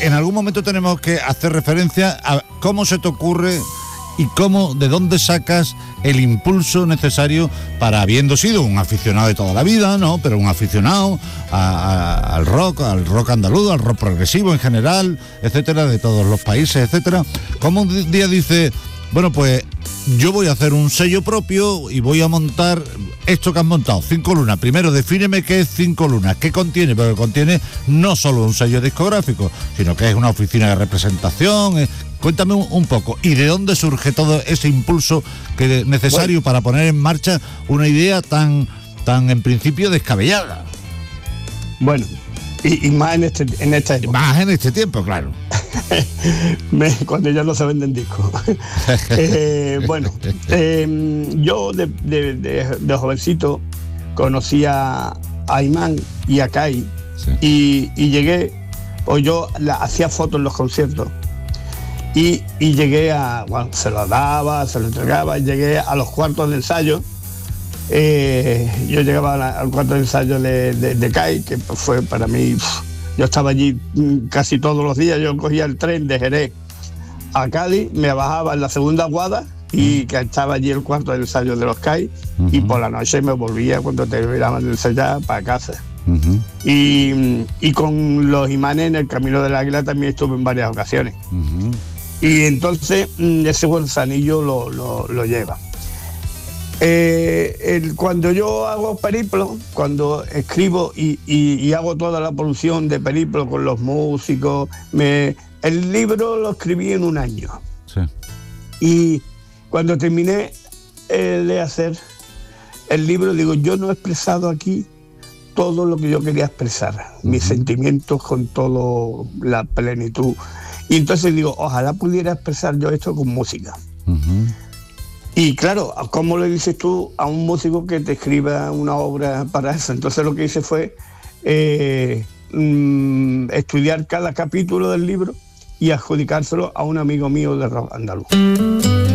en algún momento tenemos que hacer referencia a cómo se te ocurre y de dónde sacas el impulso necesario para, habiendo sido un aficionado de toda la vida, ¿no? Pero un aficionado al rock andaluz, al rock progresivo en general, etcétera, de todos los países, etcétera. ¿Cómo un día dice, bueno, pues yo voy a hacer un sello propio y voy a montar esto que has montado, 5 Lunas? Primero, defíneme qué es 5 Lunas, qué contiene, porque contiene no solo un sello discográfico, sino que es una oficina de representación. Cuéntame un poco, ¿y de dónde surge todo ese impulso que es necesario para poner en marcha una idea tan en principio descabellada? Bueno, y más en esta época. Más en este tiempo, claro. Cuando ya no se venden discos. Yo de jovencito conocí a Imán y a Kai, sí. y llegué, o yo hacía fotos en los conciertos, y llegué se lo daba, se lo entregaba, y llegué a los cuartos de ensayo. Yo llegaba al cuarto de ensayo de Kai, que fue para mí, yo estaba allí casi todos los días. Yo cogía el tren de Jerez a Cádiz, me bajaba en la segunda guada y que estaba allí el cuarto de ensayo de los Kai, y por la noche me volvía, cuando terminaban de ensayar, para casa. Y con los Imanes en el Camino del Águila también estuve en varias ocasiones. Y entonces ese gusanillo lo lleva. Cuando yo hago periplo, cuando escribo y hago toda la producción de periplo con los músicos, el libro lo escribí en un año. Sí. Y cuando terminé de hacer el libro, digo, yo no he expresado aquí todo lo que yo quería expresar, mis sentimientos con toda la plenitud. Y entonces digo, ojalá pudiera expresar yo esto con música. Y claro, ¿cómo le dices tú a un músico que te escriba una obra para eso? Entonces lo que hice fue estudiar cada capítulo del libro y adjudicárselo a un amigo mío de rock andaluz.